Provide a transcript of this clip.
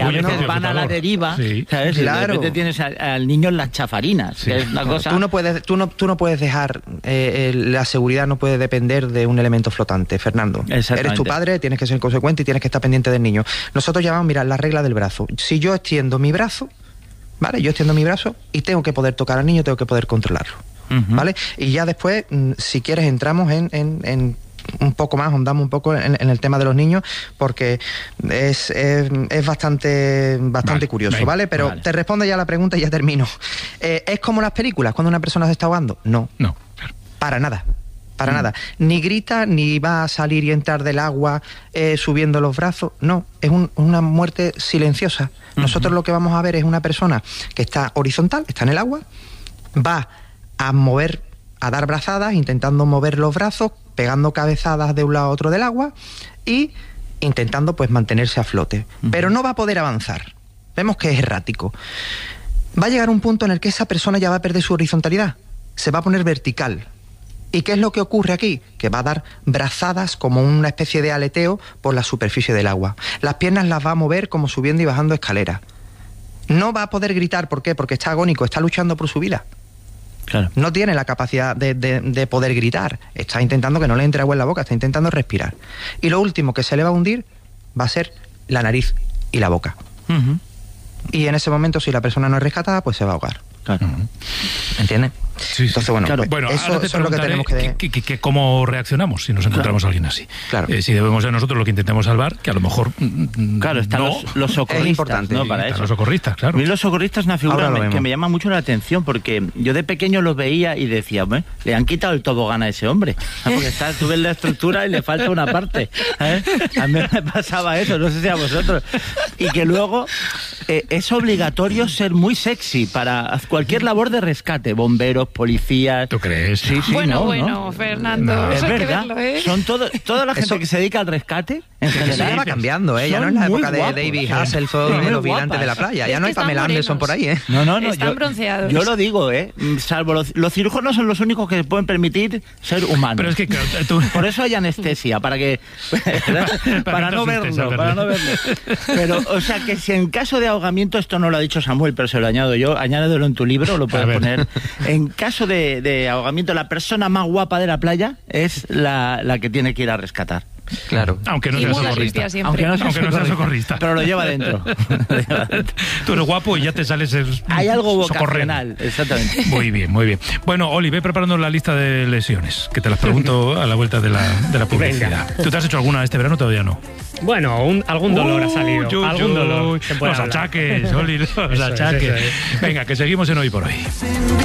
a veces van a la deriva, ¿sabes? Claro. Y de repente tienes al niño en las chafarinas, que es una cosa... Tú no puedes dejar, la seguridad no puede depender de un elemento flotante, Fernando. Eres tu padre, tienes que ser consecuente y tienes que estar pendiente del niño. Nosotros llamamos, mira, la regla del brazo. Si yo extiendo mi brazo, ¿vale? Yo extiendo mi brazo y tengo que poder tocar al niño, tengo que poder controlarlo, ¿vale? Y ya después, si quieres, entramos en un poco más, ahondamos un poco en el tema de los niños, porque es bastante curioso, ¿vale? Pero te respondo ya la pregunta y ya termino. ¿Es como las películas cuando una persona se está ahogando? No. Para nada. Para nada. Ni grita, ni va a salir y entrar del agua subiendo los brazos. No, es una muerte silenciosa. Nosotros lo que vamos a ver es una persona que está horizontal, está en el agua, va a mover, a dar brazadas, intentando mover los brazos, pegando cabezadas de un lado a otro del agua y intentando pues mantenerse a flote. Pero no va a poder avanzar. Vemos que es errático. Va a llegar un punto en el que esa persona ya va a perder su horizontalidad. Se va a poner vertical. ¿Y qué es lo que ocurre aquí? Que va a dar brazadas como una especie de aleteo por la superficie del agua. Las piernas las va a mover como subiendo y bajando escaleras. No va a poder gritar. ¿Por qué? Porque está agónico, está luchando por su vida. Claro. No tiene la capacidad de poder gritar. Está intentando que no le entre agua en la boca, está intentando respirar. Y lo último que se le va a hundir va a ser la nariz y la boca. Y en ese momento, si la persona no es rescatada, pues se va a ahogar. Claro. ¿Entiendes? Sí. Entonces, bueno, claro. pues eso es lo que tenemos que... ¿Cómo reaccionamos si nos encontramos a alguien así? Claro. Si debemos ser nosotros lo que intentemos salvar, que a lo mejor... Claro, están los socorristas. Es importante, ¿no? Para eso. Los socorristas, claro. A mí los socorristas es una figura que me llama mucho la atención, porque yo de pequeño los veía y decía, le han quitado el tobogán a ese hombre. Porque tú ves la estructura y le falta una parte. A mí me pasaba eso, no sé si a vosotros. Y que luego es obligatorio ser muy sexy para cualquier labor de rescate, bomberos, policías. ¿Tú crees? Sí, Bueno, Fernando, no. eso Es hay que verdad. verlo, ¿eh? Son toda la gente que se dedica al rescate, en Eso general. ya va cambiando, ¿eh? Ya no es la época de David Hasselhoff y los vigilantes de la playa. Ya no hay Pamela Anderson por ahí, ¿eh? No. Están bronceados. Yo lo digo, salvo los cirujanos son los únicos que pueden permitir ser humanos. Pero es que claro, Por eso hay anestesia, para no verlo. Pero, o sea, que si en caso de ahogamiento, esto no lo ha dicho Samuel, pero se lo añado yo, añádelo en tu libro, lo puedes poner. En caso de ahogamiento, la persona más guapa de la playa es la que tiene que ir a rescatar. Claro. Aunque no sea socorrista. Aunque no sea socorrista. Pero lo lleva dentro. Tú eres guapo y ya te sales hay algo socorriendo. vocacional, exactamente. Muy bien. Bueno, Oli, ve preparando la lista de lesiones, que te las pregunto a la vuelta de la publicidad. ¿Tú te has hecho alguna este verano? Todavía no. Bueno, algún dolor ha salido. Algún dolor. Los achaques, Oli, los achaques. Eso es. Venga, que seguimos en Hoy por Hoy.